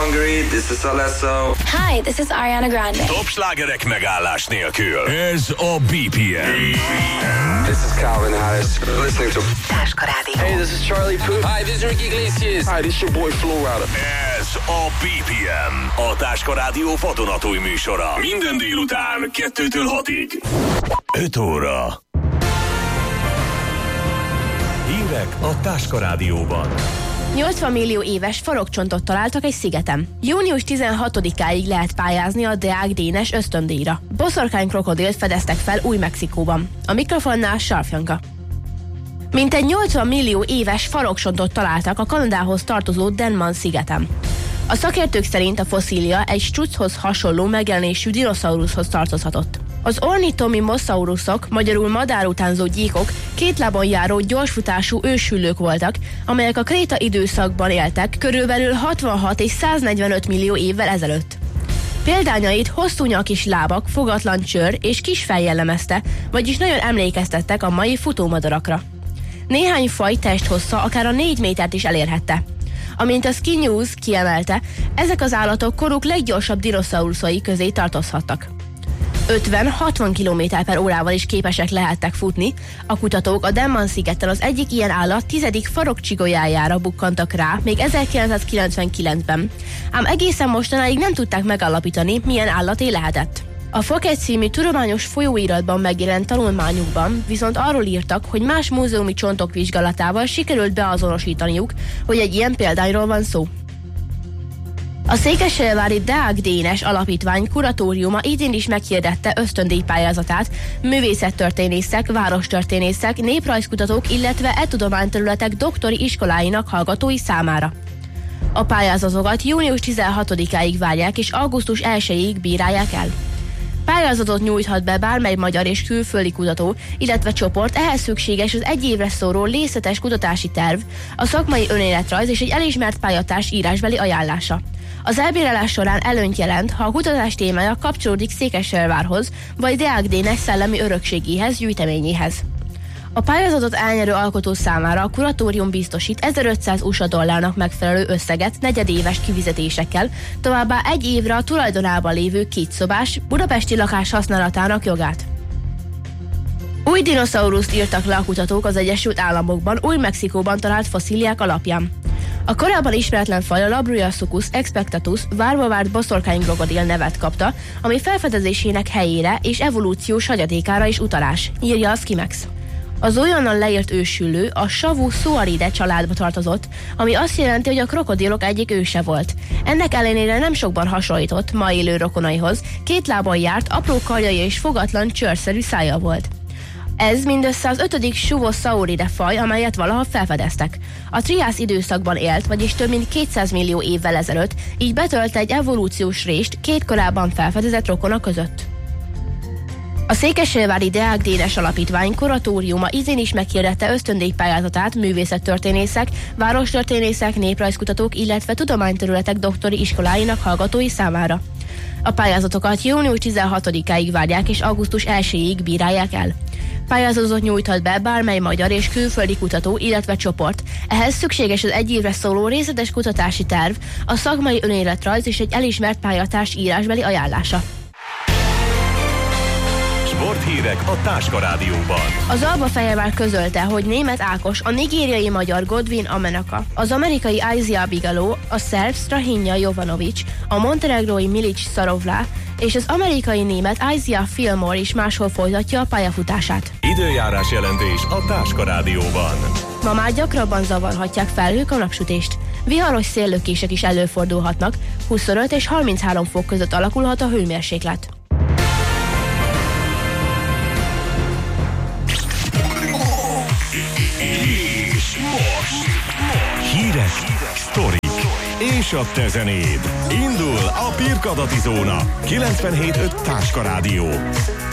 Hungary, this is Alesso. Hi, this is Ariana Grande. Top slágerek megállás nélkül. Ez a BPM. This is Calvin Harris. Listening to Táska Rádió. Hey, this is Charlie Puth. Hi, this is Ricky Iglesias. Hi, this is your boy Flo Rida. Ez a BPM. A Táska Rádió vadonatúj műsora. Minden délután 2-től 6-ig. 5 óra. Hírek a Táska Rádióban. 80 millió éves farokcsontot találtak egy szigeten. Június 16-áig lehet pályázni a Deák Dénes ösztöndíjra. Boszorkány krokodilt fedeztek fel Új-Mexikóban. A mikrofonnál Sarf Janka. Mintegy 80 millió éves farokcsontot találtak a Kanadához tartozó Denman szigeten. A szakértők szerint a fosszília egy strucchoz hasonló megjelenésű dinoszauruszhoz tartozhatott. Az ornitomimusaurusok, magyarul madárutánzó gyíkok, két lábon járó gyorsfutású ősülők voltak, amelyek a kréta időszakban éltek körülbelül 66 és 145 millió évvel ezelőtt. Példányait hosszú nyakis lábak, fogatlan csőr és kis fej jellemezte, vagyis nagyon emlékeztettek a mai futómadarakra. Néhány faj testhossza akár a 4 métert is elérhette. Amint a Sky News kiemelte, ezek az állatok koruk leggyorsabb dinoszauruszai közé tartozhattak. 50-60 km/órával is képesek lehettek futni. A kutatók a Denman-szigeten az egyik ilyen állat 10. farokcsigolyájára bukkantak rá még 1999-ben, ám egészen mostanáig nem tudták megállapítani, milyen állaté lehetett. A Focke című tudományos folyóiratban megjelent tanulmányukban viszont arról írtak, hogy más múzeumi csontok vizsgálatával sikerült beazonosítaniuk, hogy egy ilyen példányról van szó. A székesfehérvári Deák Dénes Alapítvány kuratóriuma idén is meghirdette ösztöndíjpályázatát művészettörténészek, várostörténészek, néprajzkutatók, illetve e-tudományterületek doktori iskoláinak hallgatói számára. A pályázatokat június 16-áig várják és augusztus 1-ig bírálják el. Pályázatot nyújthat be bármely magyar és külföldi kutató, illetve csoport, ehhez szükséges az 1 évre szóró részletes kutatási terv, a szakmai önéletrajz és egy elismert pályatárs írásbeli ajánlása. Az elbírálás során előnyt jelent, ha a kutatás témája kapcsolódik Székesfehérvárhoz, vagy Deák Dénes szellemi örökségéhez, gyűjteményéhez. A pályázatot elnyerő alkotó számára a kuratórium biztosít 1500 USA dollárnak megfelelő összeget negyedéves kifizetésekkel, továbbá 1 évre a tulajdonában lévő 2 szobás budapesti lakás használatának jogát. Új dinoszauruszt írtak le a kutatók az Egyesült Államokban, Új-Mexikóban talált fosszíliák alapján. A korábban ismeretlen faj a Labrujassicus expectatus várva várt boszorkánykrokodil nevet kapta, ami felfedezésének helyére és evolúciós hagyatékára is utalás, írja a Skimex. Az újonnan leírt ősülő a Savusuaridae családba tartozott, ami azt jelenti, hogy a krokodilok egyik őse volt. Ennek ellenére nem sokban hasonlított ma élő rokonaihoz, 2 lábon járt, apró karjai és fogatlan csőrszerű szája volt. Ez mindössze az 5. Savusuaridae faj, amelyet valaha felfedeztek. A triász időszakban élt, vagyis több mint 200 millió évvel ezelőtt, így betölt egy evolúciós rést 2 korábban felfedezett rokona között. A Székesfehérvári Deák Dénes Alapítvány kuratóriuma idén is meghirdette ösztöndíjpályázatát művészettörténészek, várostörténészek, néprajzkutatók, illetve tudományterületek doktori iskoláinak hallgatói számára. A pályázatokat június 16-áig várják és augusztus 1-ig bírálják el. Pályázatot nyújthat be bármely magyar és külföldi kutató, illetve csoport. Ehhez szükséges az 1 évre szóló részletes kutatási terv, a szakmai önéletrajz és egy elismert pályatárs írásbeli ajánlása. Sporthírek a Táska Rádióban. Az Alba-Fehérvár közölte, hogy Németh Ákos, a nigériai magyar Godwin Amenaka, az amerikai Isaiah Bigelow, a szerb Strahinja Jovanovic, a montenegrói Milic Sarovla és az amerikai német Isaiah Fillmore is máshol folytatja a pályafutását. Időjárás jelentés a Táska Rádióban. Ma már gyakrabban zavarhatják felhők a napsütést. Viharos széllökések is előfordulhatnak, 25 és 33 fok között alakulhat a hőmérséklet. És most hírek, sztorik és a te zenéd. Indul a Pirkadati Zóna 97.5 Táska Rádió.